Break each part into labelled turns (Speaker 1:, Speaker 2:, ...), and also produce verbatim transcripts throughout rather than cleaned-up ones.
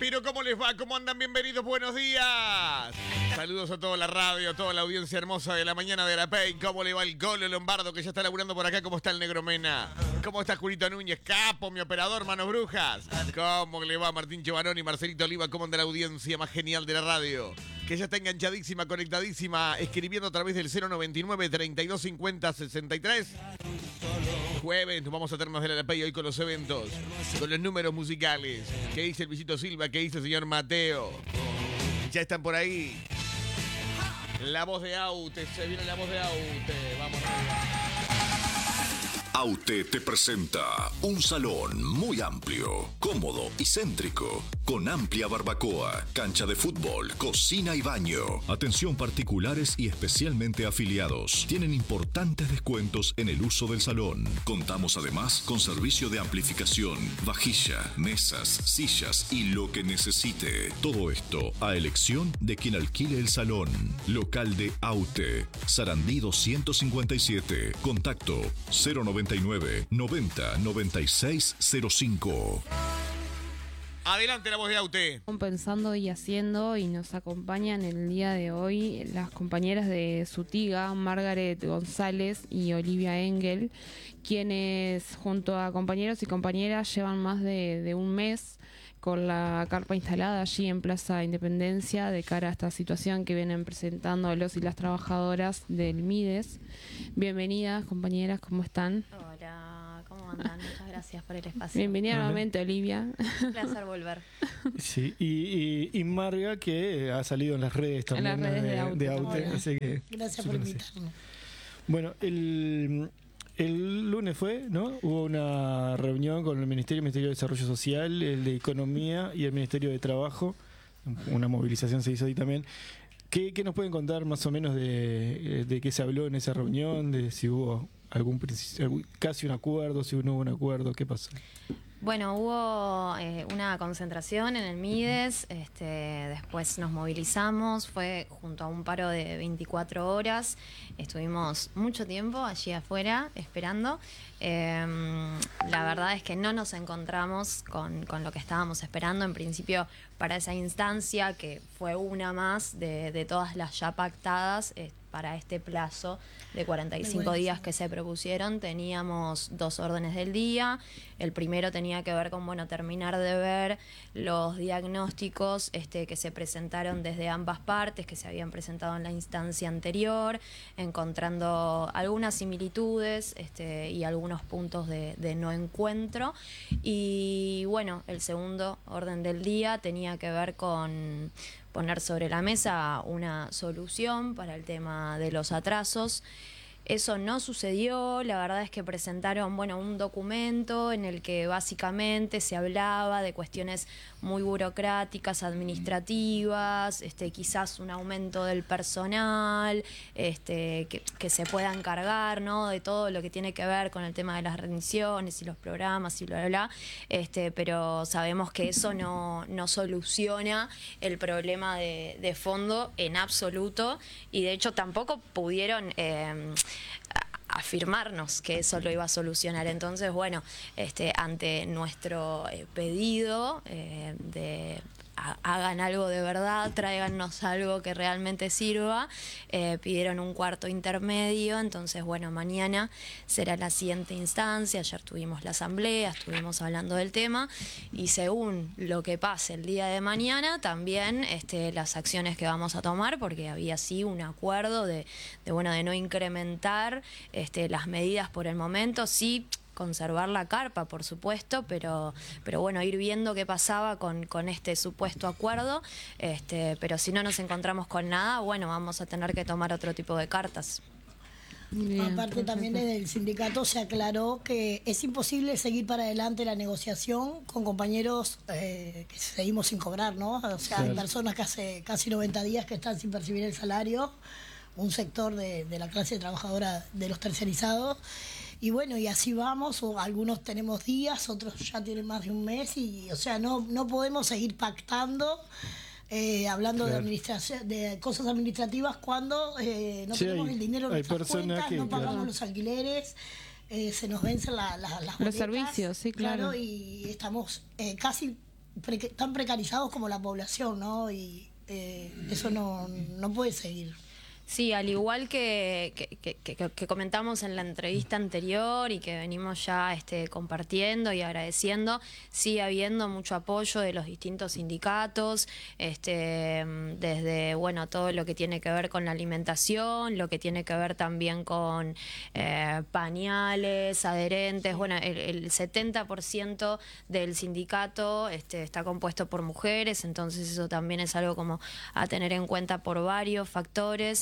Speaker 1: Ramiro, ¿cómo les va? ¿Cómo andan? Bienvenidos, buenos días. Saludos a toda la radio, a toda la audiencia hermosa de la mañana de la P E I. ¿Cómo le va el Colo Lombardo que ya está laburando por acá? ¿Cómo está el Negro Mena? ¿Cómo está Julito Núñez, capo, mi operador, manos brujas? ¿Cómo le va Martín Giovanoni, Marcelito Oliva? ¿Cómo anda la audiencia más genial de la radio? Que ya está enganchadísima, conectadísima, escribiendo a través del cero noventa y nueve, treinta y dos cincuenta, sesenta y tres. Jueves, nos vamos a terminar de la P E I hoy con los eventos, con los números musicales. ¿Qué dice el Visito Silva? ¿Qué dice el señor Mateo? Ya están por ahí. La voz de Aute, se viene la voz de Aute. Vamos arriba.
Speaker 2: Aute te presenta un salón muy amplio, cómodo y céntrico, con amplia barbacoa, cancha de fútbol, cocina y baño. Atención particulares y especialmente afiliados. Tienen importantes descuentos en el uso del salón. Contamos además con servicio de amplificación, vajilla, mesas, sillas y lo que necesite. Todo esto a elección de quien alquile el salón. Local de Aute, Sarandí doscientos cincuenta y siete. Contacto cero noventa y nueve, noventa, noventa y seis cero cinco.
Speaker 1: Adelante la voz de Aute.
Speaker 3: Pensando y haciendo, y nos acompañan el día de hoy las compañeras de Sutiga, Margaret González y Olivia Engel, quienes junto a compañeros y compañeras llevan más de, de un mes con la carpa instalada allí en Plaza Independencia de cara a esta situación que vienen presentando los y las trabajadoras del MIDES. Bienvenidas, compañeras, ¿cómo están?
Speaker 4: Hola, ¿cómo andan? Muchas gracias por el espacio.
Speaker 3: Bienvenida nuevamente, Olivia.
Speaker 4: Un placer volver.
Speaker 5: Sí, y, y, y Marga, que ha salido en las redes también.
Speaker 3: En las redes de, de Aute.
Speaker 5: De Aute así que,
Speaker 6: gracias por invitarme.
Speaker 5: Bueno, el... El lunes fue, ¿no? Hubo una reunión con el Ministerio, el Ministerio de Desarrollo Social, el de Economía y el Ministerio de Trabajo. Una movilización se hizo ahí también. ¿Qué, qué nos pueden contar más o menos de, de qué se habló en esa reunión? De si hubo algún casi un acuerdo, si no hubo un acuerdo, ¿qué pasó?
Speaker 4: Bueno, hubo eh, una concentración en el MIDES, este, después nos movilizamos, fue junto a un paro de veinticuatro horas, estuvimos mucho tiempo allí afuera esperando. Eh, la verdad es que no nos encontramos con, con lo que estábamos esperando en principio para esa instancia, que fue una más de, de todas las ya pactadas eh, para este plazo de cuarenta y cinco días que se propusieron. Teníamos dos órdenes del día. El primero tenía que ver con, bueno, terminar de ver los diagnósticos este, que se presentaron desde ambas partes, que se habían presentado en la instancia anterior, encontrando algunas similitudes este, y algunos puntos de, de no encuentro. Y bueno, el segundo orden del día tenía que ver con poner sobre la mesa una solución para el tema de los atrasos. Eso no sucedió, la verdad es que presentaron, bueno, un documento en el que básicamente se hablaba de cuestiones muy burocráticas, administrativas, este, quizás un aumento del personal, este, que, que se pueda encargar, ¿no?, de todo lo que tiene que ver con el tema de las rendiciones y los programas y bla, bla, bla, este, pero sabemos que eso no, no soluciona el problema de, de fondo en absoluto, y de hecho tampoco pudieron Eh, afirmarnos que eso lo iba a solucionar. Entonces, bueno, este, ante nuestro eh, pedido eh, de hagan algo de verdad, tráiganos algo que realmente sirva, eh, pidieron un cuarto intermedio. Entonces, bueno, mañana será la siguiente instancia. Ayer tuvimos la asamblea, estuvimos hablando del tema, y según lo que pase el día de mañana, también este, las acciones que vamos a tomar, porque había sí un acuerdo de, de bueno, de no incrementar este, las medidas por el momento, sí conservar la carpa, por supuesto, pero pero bueno, ir viendo qué pasaba con, con este supuesto acuerdo, este, pero si no nos encontramos con nada, bueno, vamos a tener que tomar otro tipo de cartas.
Speaker 6: Bien, aparte también desde el sindicato se aclaró que es imposible seguir para adelante la negociación con compañeros eh, que seguimos sin cobrar, ¿no? O sea, claro, hay personas que hace casi noventa días que están sin percibir el salario, un sector de, de la clase trabajadora de los tercerizados. Y bueno, y así vamos, o algunos tenemos días, otros ya tienen más de un mes, y o sea, no, no podemos seguir pactando, eh, hablando claro. de administración, de cosas administrativas cuando eh, no sí, tenemos hay, el dinero en nuestras cuentas, que, no pagamos claro. los alquileres, eh, se nos vencen la, la, las boletas,
Speaker 3: los servicios, sí, claro.
Speaker 6: claro, y estamos eh, casi pre tan precarizados como la población, ¿no? Y eh, eso no, no puede seguir.
Speaker 4: Sí, al igual que, que, que, que comentamos en la entrevista anterior y que venimos ya este, compartiendo y agradeciendo, sigue habiendo mucho apoyo de los distintos sindicatos, este, desde bueno todo lo que tiene que ver con la alimentación, lo que tiene que ver también con eh, pañales, adherentes. Bueno, el, el setenta por ciento del sindicato este, está compuesto por mujeres, entonces eso también es algo como a tener en cuenta por varios factores.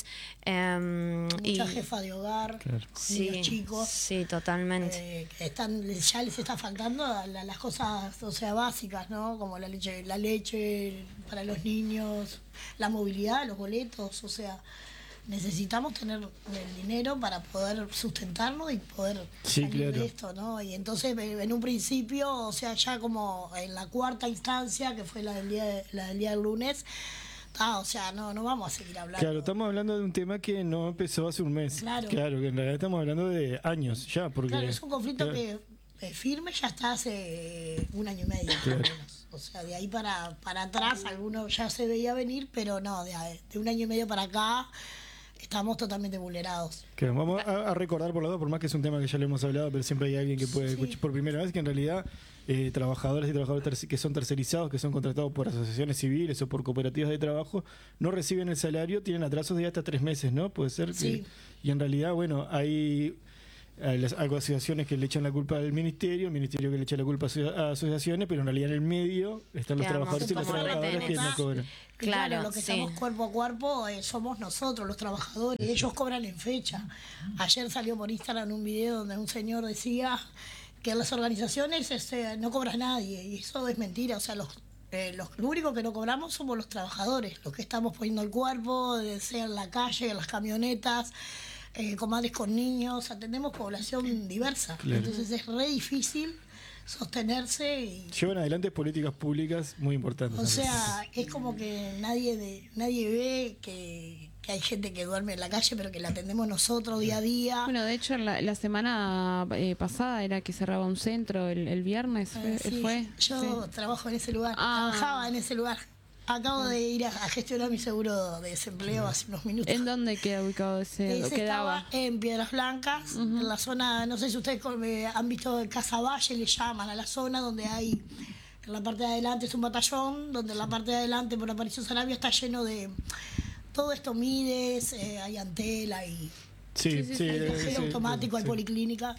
Speaker 4: Um,
Speaker 6: Mucha
Speaker 4: y,
Speaker 6: jefa de hogar, claro.
Speaker 4: Sí,
Speaker 6: niños chicos.
Speaker 4: Sí, totalmente.
Speaker 6: Eh, que están, ya les está faltando la, las cosas, o sea, básicas, ¿no? Como la leche, la leche para los niños, la movilidad, los boletos, o sea, necesitamos tener el dinero para poder sustentarnos y poder
Speaker 5: sí,
Speaker 6: salir
Speaker 5: claro.
Speaker 6: de esto, ¿no? Y entonces, en un principio, o sea, ya como en la cuarta instancia, que fue la del día, de, la del día del lunes, Ah, o sea, no, no vamos a seguir hablando.
Speaker 5: Claro, estamos hablando de un tema que no empezó hace un mes.
Speaker 6: Claro.
Speaker 5: Claro, que en realidad estamos hablando de años ya. Porque,
Speaker 6: claro, es un conflicto
Speaker 5: claro.
Speaker 6: que eh, firme ya está hace un año y medio,
Speaker 5: claro.
Speaker 6: más o menos. O sea, de ahí para, para atrás, algunos ya se veía venir, pero no, de, de un año y medio para acá estamos totalmente vulnerados.
Speaker 5: Claro, vamos a, a recordar por los dos, por más que es un tema que ya lo hemos hablado, pero siempre hay alguien que puede sí. escuchar por primera vez, que en realidad eh, trabajadores y trabajadores que son tercerizados, que son contratados por asociaciones civiles o por cooperativas de trabajo, no reciben el salario, tienen atrasos de hasta tres meses, ¿no? Puede ser.
Speaker 6: Sí.
Speaker 5: Que, y en realidad, bueno, hay... Hay asociaciones que le echan la culpa al ministerio, el ministerio que le echa la culpa a asociaciones, pero en realidad en el medio están los
Speaker 4: Quedamos
Speaker 5: trabajadores y las trabajadoras que no cobran.
Speaker 6: Claro,
Speaker 4: claro,
Speaker 6: lo que
Speaker 4: sí.
Speaker 6: estamos cuerpo a cuerpo eh, somos nosotros, los trabajadores, y ellos cobran en fecha. Ayer salió por Instagram un video donde un señor decía que en las organizaciones este, no cobra nadie, y eso es mentira. O sea, los, eh, los lo único que no cobramos somos los trabajadores, los que estamos poniendo el cuerpo, sea en la calle, en las camionetas, Eh, comadres con niños, atendemos población diversa. Claro. Entonces es re difícil sostenerse. Y,
Speaker 5: llevan adelante políticas públicas muy importantes.
Speaker 6: O sea, es como que nadie de nadie ve que, que hay gente que duerme en la calle, pero que la atendemos nosotros día a día.
Speaker 3: Bueno, de hecho, la, la semana eh, pasada era que cerraba un centro, el, el viernes
Speaker 6: eh, sí,
Speaker 3: fue.
Speaker 6: Yo
Speaker 3: sí.
Speaker 6: trabajo en ese lugar,
Speaker 3: ah.
Speaker 6: trabajaba en ese lugar. Acabo de ir a, a gestionar mi seguro de desempleo hace unos minutos.
Speaker 3: ¿En dónde queda ubicado ese?
Speaker 6: Ese
Speaker 3: quedaba
Speaker 6: estaba en Piedras Blancas, uh-huh. en la zona, no sé si ustedes han visto Casa Valle, le llaman a la zona donde hay, en la parte de adelante es un batallón, donde en la parte de adelante por Aparicio Sarabia está lleno de todo esto, Mides, eh, hay Antel, hay,
Speaker 5: sí, sí, sí,
Speaker 6: hay cajero
Speaker 5: sí,
Speaker 6: automático,
Speaker 5: sí.
Speaker 6: hay policlínica.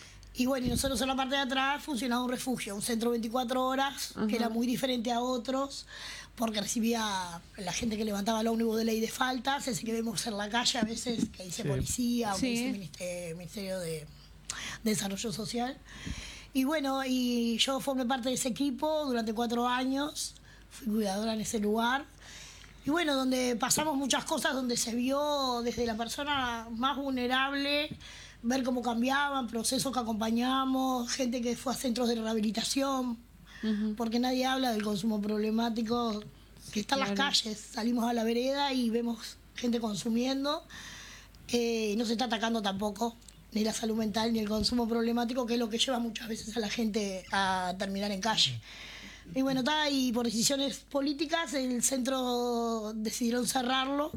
Speaker 6: Y bueno, y nosotros en la parte de atrás funcionaba un refugio, un centro veinticuatro horas, uh-huh. que era muy diferente a otros, porque recibía la gente que levantaba el ómnibus de ley de faltas, ese que vemos en la calle a veces, que dice sí. policía, o que
Speaker 3: sí.
Speaker 6: dice ministerio, ministerio de, de Desarrollo Social. Y bueno, y yo formé parte de ese equipo durante cuatro años, fui cuidadora en ese lugar. Y bueno, donde pasamos muchas cosas, donde se vio desde la persona más vulnerable, ver cómo cambiaban, procesos que acompañamos, gente que fue a centros de rehabilitación, uh-huh. porque nadie habla del consumo problemático que está claro. en las calles. Salimos a la vereda y vemos gente consumiendo, eh, y no se está atacando tampoco ni la salud mental ni el consumo problemático, que es lo que lleva muchas veces a la gente a terminar en calle. Y bueno, está, y por decisiones políticas el centro decidieron cerrarlo.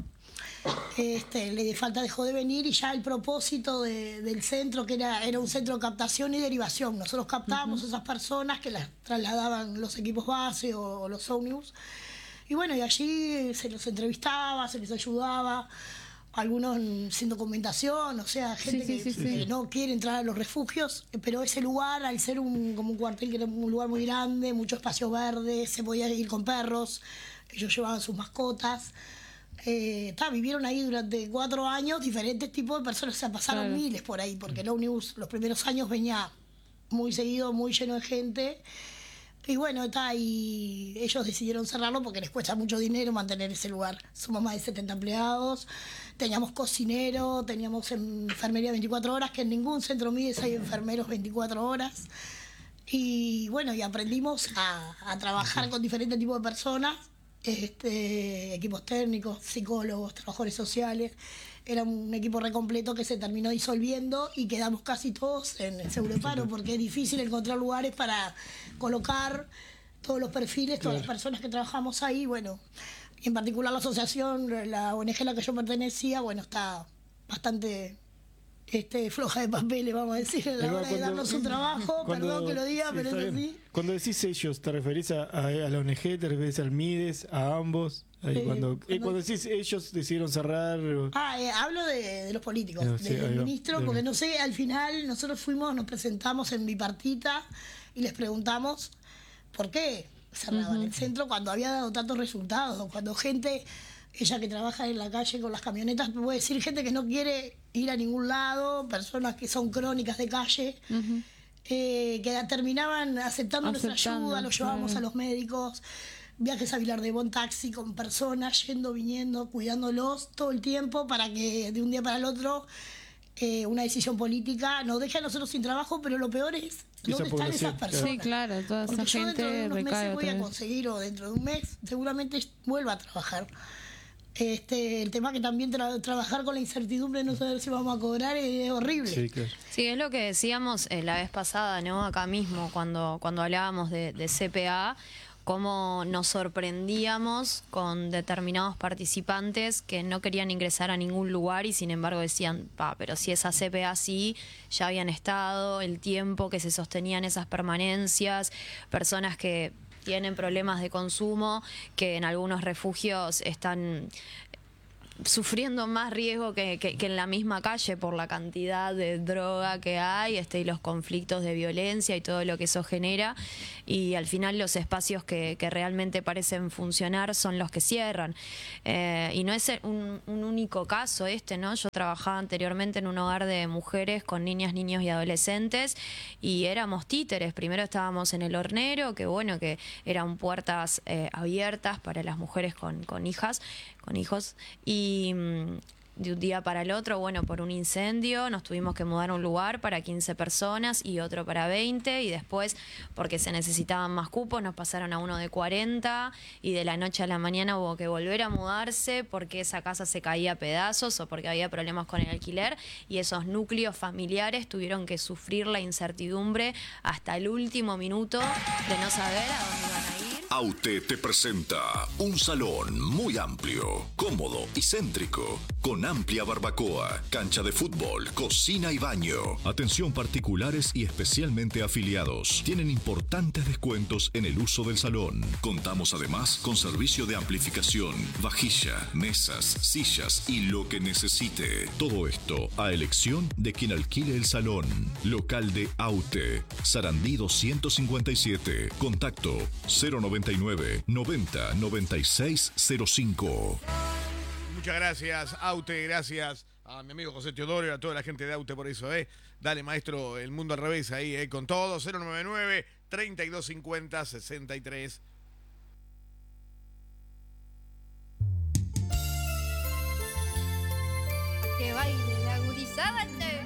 Speaker 6: Este, le falta dejó de venir y ya el propósito de, del centro, que era, era un centro de captación y derivación. Nosotros captábamos uh-huh. esas personas que las trasladaban los equipos base o, o los ómnibus. Y bueno, y allí se los entrevistaba, se les ayudaba, algunos sin documentación, o sea, gente sí, sí, que, sí, que sí. no quiere entrar a los refugios, pero ese lugar, al ser un, como un cuartel que era un lugar muy grande, mucho espacio verde, se podía ir con perros, ellos llevaban sus mascotas. Eh, ta, vivieron ahí durante cuatro años diferentes tipos de personas, o sea, pasaron claro. miles por ahí, porque el ómnibus los primeros años venía muy seguido, muy lleno de gente, y bueno, está, y ellos decidieron cerrarlo porque les cuesta mucho dinero mantener ese lugar. Somos más de setenta empleados, teníamos cocinero, teníamos enfermería veinticuatro horas, que en ningún centro Mides hay enfermeros veinticuatro horas, y bueno, y aprendimos a, a trabajar con diferentes tipos de personas. Este, equipos técnicos, psicólogos, trabajadores sociales. Era un equipo recompleto que se terminó disolviendo y quedamos casi todos en el seguro de paro, porque es difícil encontrar lugares para colocar todos los perfiles, todas
Speaker 5: Claro.
Speaker 6: las personas que trabajamos ahí, bueno, en particular la asociación, la O N G a la que yo pertenecía, bueno, está bastante este, floja de papeles, vamos a decir, a la
Speaker 5: Ahí va,
Speaker 6: hora de
Speaker 5: cuando-
Speaker 6: darnos un trabajo,
Speaker 5: Cuando-
Speaker 6: perdón que lo diga,
Speaker 5: sí,
Speaker 6: pero es
Speaker 5: está bien.
Speaker 6: así.
Speaker 5: Cuando decís ellos, ¿te referís a, a, a la O N G? ¿Te referís al MIDES? ¿A ambos? Ahí,
Speaker 6: Eh,
Speaker 5: cuando, eh,
Speaker 6: cuando-
Speaker 5: cuando decís ellos decidieron cerrar... o-
Speaker 6: Ah, eh, hablo de, de los políticos,
Speaker 5: No, sí,
Speaker 6: de-
Speaker 5: ahí
Speaker 6: del
Speaker 5: va,
Speaker 6: ministro,
Speaker 5: ahí va.
Speaker 6: porque no sé, al final nosotros fuimos, nos presentamos en bipartita y les preguntamos por qué cerraban el centro cuando había dado tantos resultados, cuando gente, ella que trabaja en la calle con las camionetas, puede decir gente que no quiere ir a ningún lado, personas que son crónicas de calle, eh, que terminaban aceptando, nuestra
Speaker 3: Aceptando,
Speaker 6: ayuda, los llevábamos
Speaker 3: claro.
Speaker 6: a los médicos, viajes a Vilar de Bon taxi con personas yendo, viniendo, cuidándolos todo el tiempo para que de un día para el otro eh, una decisión política nos deje a nosotros sin trabajo, pero lo peor es
Speaker 5: Esa
Speaker 6: dónde están
Speaker 5: población,
Speaker 6: esas
Speaker 5: claro.
Speaker 6: personas.
Speaker 3: Sí, claro, toda
Speaker 6: Porque
Speaker 3: esa
Speaker 6: yo dentro de
Speaker 3: gente
Speaker 6: unos
Speaker 3: recae
Speaker 6: meses voy
Speaker 3: otra
Speaker 6: a
Speaker 3: vez.
Speaker 6: conseguir, o dentro de un mes seguramente vuelva a trabajar. Este, el tema que también tra- trabajar con la incertidumbre, no saber si vamos a cobrar, es horrible.
Speaker 5: Sí, claro.
Speaker 4: Sí, es lo que decíamos eh, la vez pasada, ¿no? Acá mismo, cuando, cuando hablábamos de, de C P A, cómo nos sorprendíamos con determinados participantes que no querían ingresar a ningún lugar y sin embargo decían, pa, pero si esa C P A sí, ya habían estado, el tiempo que se sostenían esas permanencias, personas que tienen problemas de consumo, que en algunos refugios están sufriendo más riesgo que, que, que en la misma calle por la cantidad de droga que hay, este, y los conflictos de violencia y todo lo que eso genera, y al final los espacios que, que realmente parecen funcionar son los que cierran. Eh, y no es un, un único caso este, ¿no? Yo trabajaba anteriormente en un hogar de mujeres con niñas, niños y adolescentes, y éramos títeres. Primero estábamos en el hornero, que bueno, que eran puertas eh, abiertas para las mujeres con, con hijas, con hijos, y mm, de un día para el otro, bueno, por un incendio nos tuvimos que mudar a un lugar para quince personas y otro para veinte, y después, porque se necesitaban más cupos, nos pasaron a uno de cuarenta, y de la noche a la mañana hubo que volver a mudarse porque esa casa se caía a pedazos o porque había problemas con el alquiler, y esos núcleos familiares tuvieron que sufrir la incertidumbre hasta el último minuto de no saber a dónde iban a ir.
Speaker 2: Aute te presenta un salón muy amplio, cómodo y céntrico, con amplia barbacoa, cancha de fútbol, cocina y baño. Atención particulares y especialmente afiliados. Tienen importantes descuentos en el uso del salón. Contamos además con servicio de amplificación, vajilla, mesas, sillas y lo que necesite. Todo esto a elección de quien alquile el salón. Local de Aute, Sarandí doscientos cincuenta y siete. Contacto cero noventa y nueve noventa noventa y seis cero cinco.
Speaker 1: Muchas gracias, Aute, gracias a mi amigo José Teodoro y a toda la gente de Aute por eso, ¿eh? Dale, maestro, el mundo al revés ahí, ¿eh? Con todo, cero noventa y nueve treinta y dos cincuenta sesenta y tres.
Speaker 7: Que baile la gurizada, che.